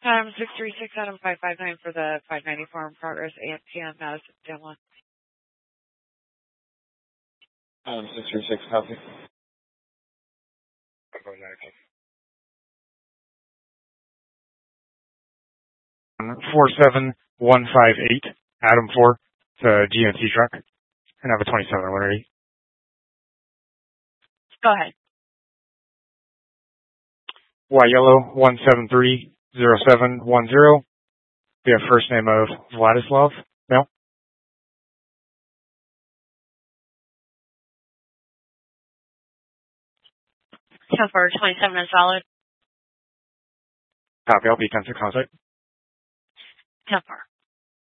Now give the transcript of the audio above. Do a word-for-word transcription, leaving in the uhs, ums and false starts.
Adam six three six, Adam five five nine for the five ninety-four in progress, A M P M, Madison, Dan one. Adam six three six, copy. four seven one five eight, Adam four, to G M C truck, and have a twenty-seven one ready. Go ahead. Y yellow one seven three zero seven one zero. We have first name of Vladislav. No. ten four twenty-seven is solid. Copy. I'll be ten six on site. ten four.